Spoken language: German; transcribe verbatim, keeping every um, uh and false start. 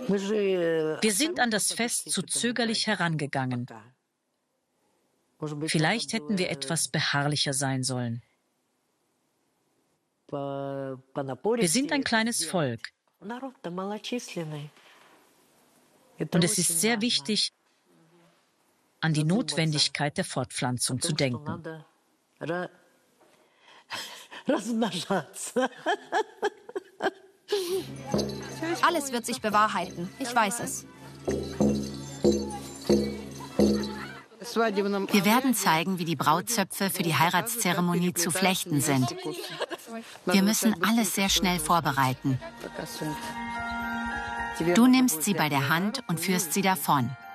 Wir sind an das Fest zu zögerlich herangegangen. Vielleicht hätten wir etwas beharrlicher sein sollen. Wir sind ein kleines Volk. Und es ist sehr wichtig, an die Notwendigkeit der Fortpflanzung zu denken. Alles wird sich bewahrheiten. Ich weiß es. Wir werden zeigen, wie die Brautzöpfe für die Heiratszeremonie zu flechten sind. Wir müssen alles sehr schnell vorbereiten. Du nimmst sie bei der Hand und führst sie davon.